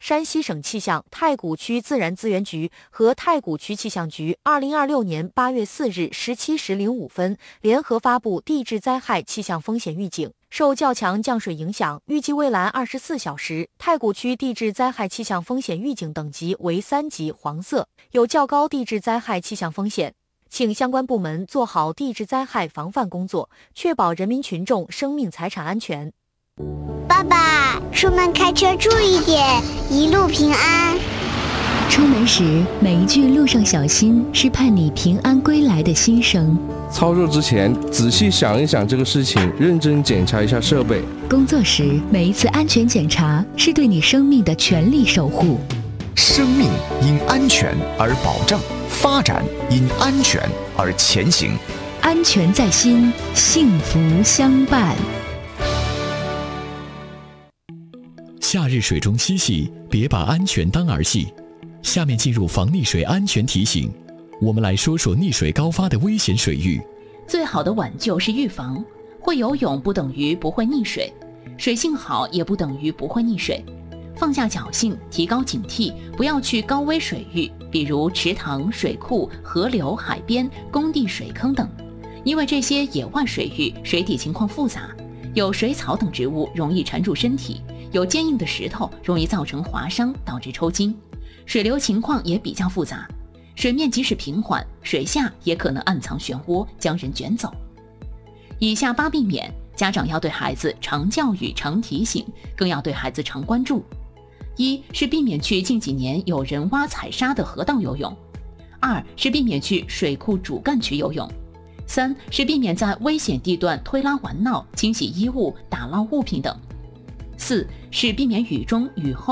山西省气象、太谷区自然资源局和太谷区气象局2026年8月4日17时05分联合发布地质灾害气象风险预警。受较强降水影响，预计未来24小时，太谷区地质灾害气象风险预警等级为3级黄色，有较高地质灾害气象风险。请相关部门做好地质灾害防范工作，确保人民群众生命财产安全。 爸爸，出门开车注意点，一路平安。 出门时每一句路上小心是盼你平安归来的心声。 操作之前仔细想一想这个事情，认真检查一下设备。 工作时每一次安全检查是对你生命的全力守护。 生命因安全而保障，发展因安全而前行。 安全在心，幸福相伴。 夏日水中嬉戏，别把安全当儿戏。下面进入防溺水安全提醒，我们来说说溺水高发的危险水域。 最好的挽救是预防，会游泳不等于不会溺水，水性好也不等于不会溺水。放下侥幸，提高警惕，不要去高危水域，比如池塘、水库、河流、海边、工地水坑等，因为这些野外水域水底情况复杂，有水草等植物容易缠住身体，有坚硬的石头容易造成划伤，导致抽筋。水流情况也比较复杂，水面即使平缓，水下也可能暗藏漩涡，将人卷走。以下8避免，家长要对孩子常教育、常提醒，更要对孩子常关注。1是避免去近几年有人挖采沙的河道游泳；2是避免去水库主干区游泳；3是避免在危险地段推拉玩闹、清洗衣物、打捞物品等；4是避免雨中、雨后